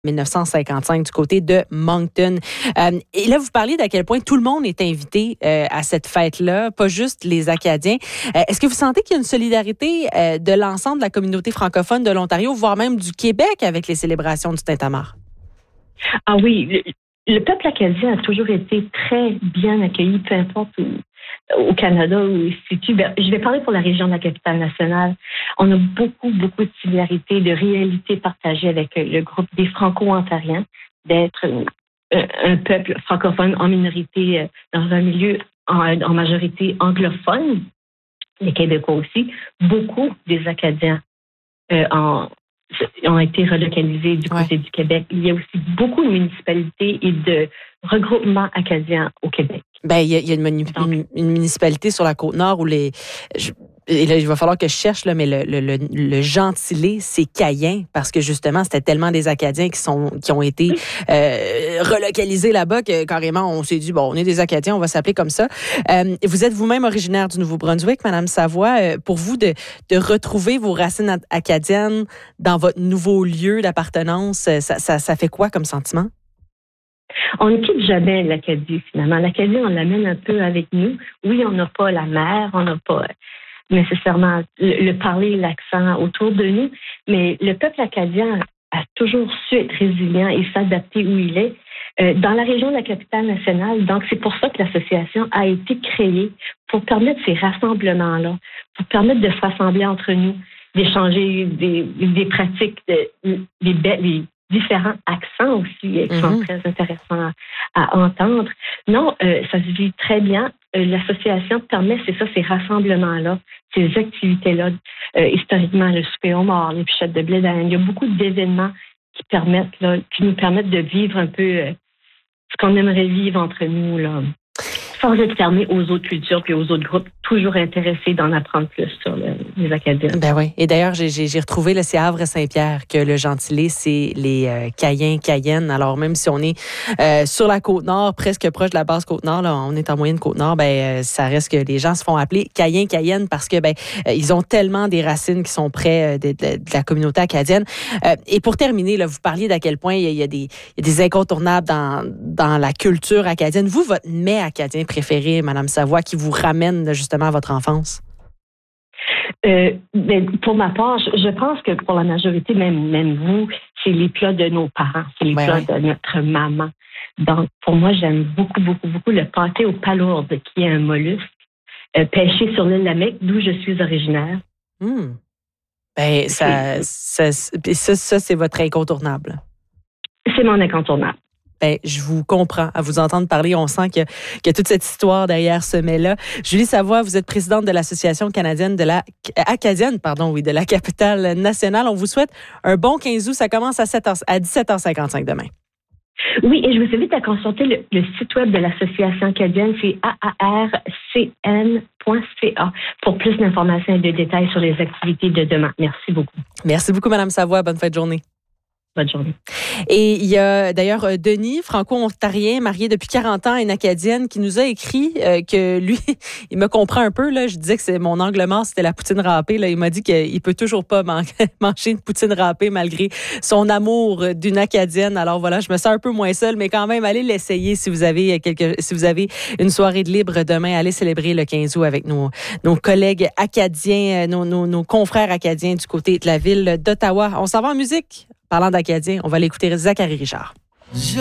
1955 du côté de Moncton. Et là, vous parliez d'à quel point tout le monde est invité à cette fête-là, pas juste les Acadiens. Est-ce que vous sentez qu'il y a une solidarité de l'ensemble de la communauté francophone de l'Ontario, voire même du Québec avec les célébrations du Tintamarre? Ah oui, le peuple acadien a toujours été très bien accueilli, peu importe au Canada où il se situe. Je vais parler pour la région de la Capitale-Nationale. On a beaucoup de similarités, de réalités partagées avec le groupe des Franco-Ontariens, d'être un peuple francophone en minorité dans un milieu en majorité anglophone, les Québécois aussi. Beaucoup des Acadiens ont été relocalisés du côté du Québec. Il y a aussi beaucoup de municipalités et de regroupements acadiens au Québec. Il y a une municipalité sur la Côte-Nord où et là, il va falloir que je cherche, là, mais le gentilé, c'est Cayen, parce que justement, c'était tellement des Acadiens qui ont été relocalisés là-bas que carrément, on s'est dit, bon, on est des Acadiens, on va s'appeler comme ça. Vous êtes vous-même originaire du Nouveau-Brunswick, Madame Savoie. Pour vous, de retrouver vos racines acadiennes dans votre nouveau lieu d'appartenance, ça fait quoi comme sentiment? On ne quitte jamais l'Acadie, finalement. L'Acadie, on l'amène un peu avec nous. Oui, on n'a pas la mer, on n'a pas nécessairement le parler, l'accent autour de nous, mais le peuple acadien a toujours su être résilient et s'adapter où il est. Dans la région de la Capitale-Nationale, donc c'est pour ça que l'association a été créée, pour permettre ces rassemblements-là, pour permettre de se rassembler entre nous, d'échanger des pratiques, les différents accents aussi qui sont très intéressants à entendre. Non, ça se vit très bien. L'association permet, ces rassemblements-là, ces activités-là. Historiquement, le souper aux morts, les pichettes de blé d'Inde. Il y a beaucoup d'événements qui nous permettent de vivre un peu ce qu'on aimerait vivre entre nous, là, sans être fermé aux autres cultures puis aux autres groupes, toujours intéressés d'en apprendre plus sur les Acadiens. Ben oui. Et d'ailleurs, j'ai retrouvé, là, c'est Havre-Saint-Pierre que le gentilé, c'est les Caïens, Cayennes. Alors, même si on est sur la Côte-Nord, presque proche de la base Côte-Nord, là, on est en moyenne Côte-Nord, ça reste que les gens se font appeler Caïens, Cayennes parce que ils ont tellement des racines qui sont près de la communauté acadienne. Et pour terminer, là, vous parliez d'à quel point il y a des incontournables dans la culture acadienne. Vous, votre mets acadien préféré, Madame Savoie, qui vous ramène là, justement à votre enfance? Pour ma part, je pense que pour la majorité, même vous, c'est les plats de nos parents, c'est les plats de notre maman. Donc, pour moi, j'aime beaucoup le pâté aux palourdes, qui est un mollusque pêché sur l'île Lamec, d'où je suis originaire. Ça, c'est votre incontournable. C'est mon incontournable. Je vous comprends. À vous entendre parler, on sent qu'il y a toute cette histoire derrière ce mets-là. Julie Savoie, vous êtes présidente de l'Association canadienne de la Capitale-Nationale. On vous souhaite un bon 15 août. Ça commence à 17h55 demain. Oui, et je vous invite à consulter le site web de l'Association acadienne, c'est aarcn.ca, pour plus d'informations et de détails sur les activités de demain. Merci beaucoup. Merci beaucoup, Madame Savoie. Bonne fin de journée. Bonne journée. Et il y a d'ailleurs Denis, franco-ontarien, marié depuis 40 ans à une Acadienne, qui nous a écrit que lui, il me comprend un peu. Là, je disais que c'est mon angle mort, c'était la poutine râpée. Là, il m'a dit qu'il peut toujours pas manger une poutine râpée malgré son amour d'une Acadienne. Alors voilà, je me sens un peu moins seule, mais quand même, allez l'essayer si vous avez une soirée de libre demain. Allez célébrer le 15 août avec nos collègues acadiens, nos confrères acadiens du côté de la ville d'Ottawa. On s'en va en musique. Parlant d'Acadien, on va l'écouter Zachary Richard.